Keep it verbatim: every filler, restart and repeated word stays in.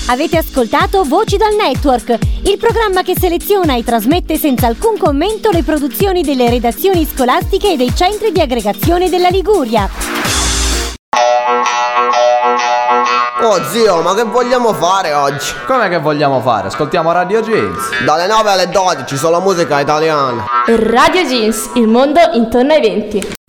Avete ascoltato Voci dal Network, il programma che seleziona e trasmette senza alcun commento le produzioni delle redazioni scolastiche e dei centri di aggregazione della Liguria. Oh zio, ma che vogliamo fare oggi? Com'è che vogliamo fare? Ascoltiamo Radio Jeans. Dalle nove alle dodici, solo musica italiana. Radio Jeans, il mondo intorno ai venti.